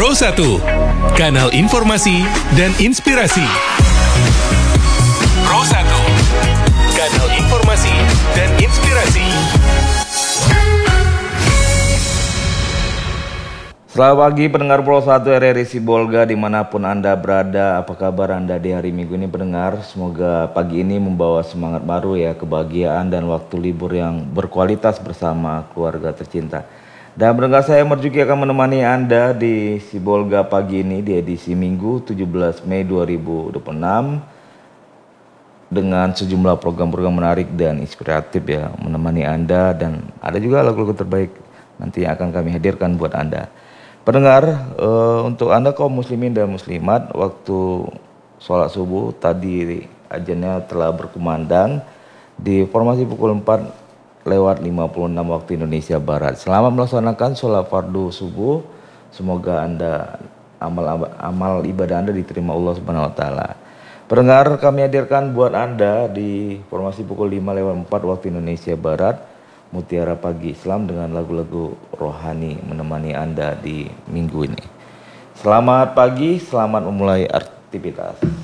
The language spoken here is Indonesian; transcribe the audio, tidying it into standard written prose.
Pro 1, kanal informasi dan inspirasi. Pro 1, kanal informasi dan inspirasi. Selamat pagi pendengar Pro 1 RRI Sibolga dimanapun Anda berada. Apa kabar Anda di hari Minggu ini pendengar? Semoga pagi ini membawa semangat baru ya, kebahagiaan dan waktu libur yang berkualitas bersama keluarga tercinta. Dan pendengar, saya Marjuki akan menemani Anda di Sibolga pagi ini di edisi Minggu 17 Mei 2026 dengan sejumlah program-program menarik dan inspiratif ya, menemani Anda, dan ada juga lagu-lagu terbaik nanti yang akan kami hadirkan buat Anda. Pendengar, untuk Anda kaum muslimin dan muslimat, waktu sholat subuh tadi azannya telah berkumandang di formasi pukul 4:56 waktu Indonesia Barat. Selamat melaksanakan sholat fardu subuh. Semoga Anda amal ibadah Anda diterima Allah Subhanahu wa taala. Pendengar, kami hadirkan buat Anda di formasi pukul 5:04 waktu Indonesia Barat, Mutiara Pagi Islam dengan lagu-lagu rohani menemani Anda di minggu ini. Selamat pagi, selamat memulai aktivitas.